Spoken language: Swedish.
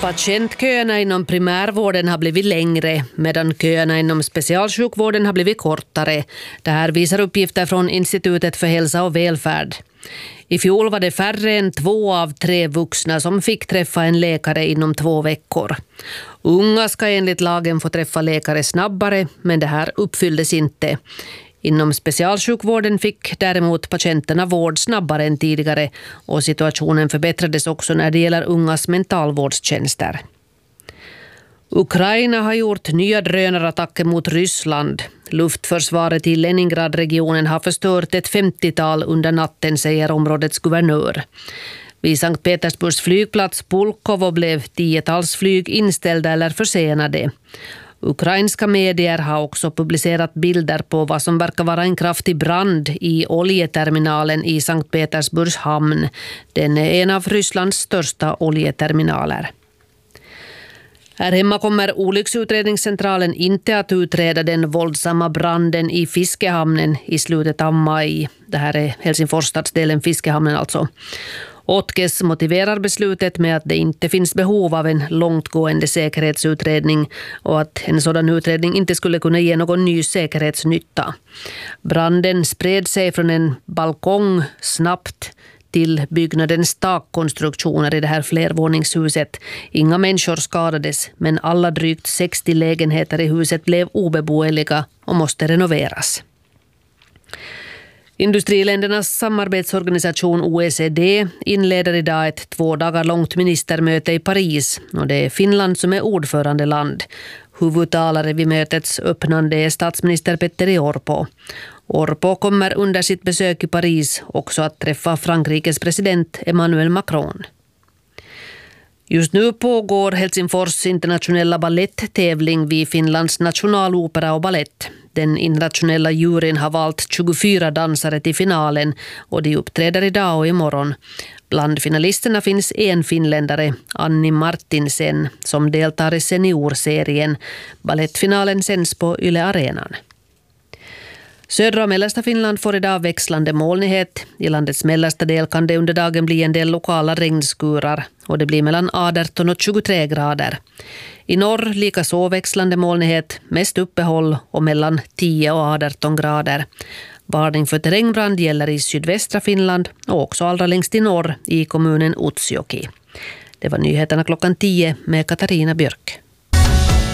Patientköerna inom primärvården har blivit längre medan köerna inom specialsjukvården har blivit kortare. Det här visar uppgifter från Institutet för hälsa och välfärd. I fjol var det färre än 2 av 3 vuxna som fick träffa en läkare inom 2 veckor. Unga ska enligt lagen få träffa läkare snabbare, men det här uppfylldes inte. Inom specialsjukvården fick däremot patienterna vård snabbare än tidigare och situationen förbättrades också när det gäller ungas mentalvårdstjänster. Ukraina har gjort nya drönarattacker mot Ryssland. Luftförsvaret i Leningradregionen har förstört ett 50-tal under natten, säger områdets guvernör. Vid Sankt Petersburgs flygplats Pulkovo blev 10-tals flyg inställda eller försenade. Ukrainska medier har också publicerat bilder på vad som verkar vara en kraftig brand i oljeterminalen i Sankt Petersburgs hamn. Den är en av Rysslands största oljeterminaler. Här hemma kommer olycksutredningscentralen inte att utreda den våldsamma branden i Fiskehamnen i slutet av maj. Det här är Helsingfors stadsdelen Fiskehamnen alltså. Otkes motiverar beslutet med att det inte finns behov av en långtgående säkerhetsutredning och att en sådan utredning inte skulle kunna ge någon ny säkerhetsnytta. Branden spred sig från en balkong snabbt till byggnadens takkonstruktioner i det här flervåningshuset. Inga människor skadades, men alla drygt 60 lägenheter i huset blev obeboeliga och måste renoveras. Industriländernas samarbetsorganisation OECD inleder idag ett 2 dagar långt ministermöte i Paris och det är Finland som är ordförandeland. Huvudtalare vid mötets öppnande är statsminister Petteri Orpo. Orpo kommer under sitt besök i Paris också att träffa Frankrikes president Emmanuel Macron. Just nu pågår Helsingfors internationella balletttävling vid Finlands nationalopera och ballett. Den internationella juryn har valt 24 dansare till finalen och de uppträder idag och imorgon. Bland finalisterna finns en finländare, Anni Martinsen, som deltar i seniorserien. Ballettfinalen sänds på Yle Arenan. Södra och mellersta Finland får idag växlande molnighet. I landets mellersta del kan det under dagen bli en del lokala regnskurar och det blir mellan 18 och 23 grader. I norr lika så växlande molnighet, mest uppehåll och mellan 10 och 18 grader. Varning för terrängbrand gäller i sydvästra Finland och också allra längst i norr i kommunen Utsjoki. Det var nyheterna klockan 10 med Katarina Björk.